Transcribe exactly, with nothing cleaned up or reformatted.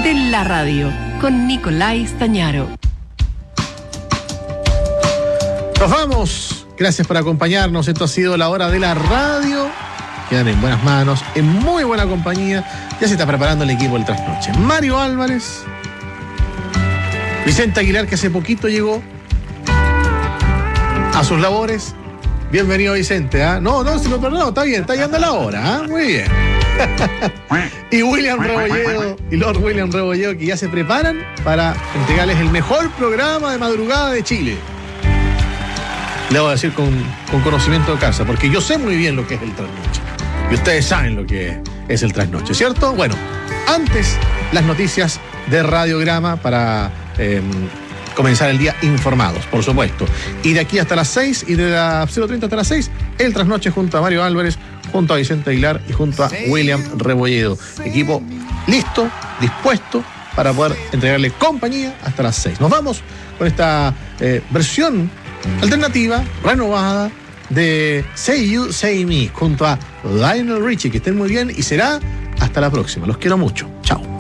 de la radio, con Nicolai Stañaro. Nos vamos. Gracias por acompañarnos. Esto ha sido la hora de la radio. Quedan en buenas manos, en muy buena compañía. Ya se está preparando el equipo del trasnoche. Mario Álvarez, Vicente Aguilar, que hace poquito llegó a sus labores. Bienvenido, Vicente. ¿eh? No, no, si lo perdonamos, está bien, está llegando la hora. ¿eh? Muy bien. Y William Rebolledo y Lord William Rebolledo, que ya se preparan para entregarles el mejor programa de madrugada de Chile. Le voy a decir con, con conocimiento de casa, porque yo sé muy bien lo que es el trasnoche. Y ustedes saben lo que es el trasnoche, ¿cierto? Bueno, antes las noticias de Radiograma para eh, comenzar el día informados, por supuesto. Y de aquí hasta las seis y de las cero treinta hasta las seis, el trasnoche junto a Mario Álvarez, junto a Vicente Aguilar y junto a William Rebolledo. Equipo listo, dispuesto para poder entregarle compañía hasta las seis. Nos vamos con esta eh, versión alternativa, renovada, de Say You, Say Me, junto a Lionel Richie. Que estén muy bien y será hasta la próxima. Los quiero mucho. Chao.